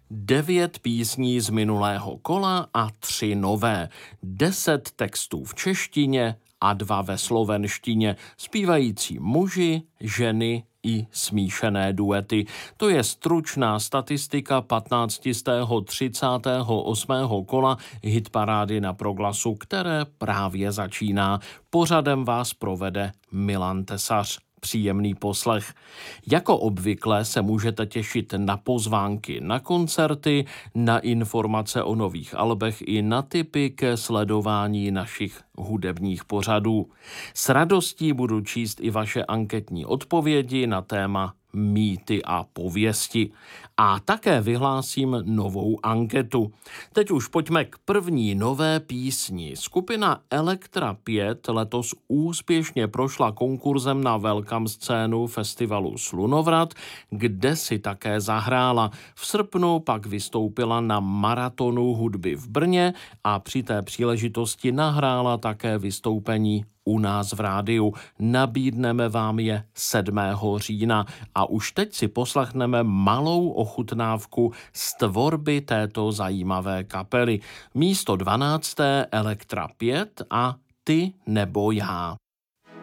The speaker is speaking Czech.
9 písní z minulého kola a 3 nové. 10 textů v češtině a 2 ve slovenštině. Zpívající muži, ženy i smíšené duety. To je stručná statistika 15. z 38. kola hitparády na Proglasu, které právě začíná. Pořadem vás provede Milan Tesař. Příjemný poslech. Jako obvykle se můžete těšit na pozvánky na koncerty, na informace o nových albech i na tipy ke sledování našich hudebních pořadů. S radostí budu číst i vaše anketní odpovědi na téma mýty a pověsti. A také vyhlásím novou anketu. Teď už pojďme k první nové písni. Skupina Elektra 5 letos úspěšně prošla konkurzem na Welcome scénu festivalu Slunovrat, kde si také zahrála. V srpnu pak vystoupila na maratonu hudby v Brně a při té příležitosti nahrála také vystoupení u nás v rádiu. Nabídneme vám je 7. října a už teď si poslechneme malou ochutnávku z tvorby této zajímavé kapely. Místo 12. Elektra 5 a Ty nebo já.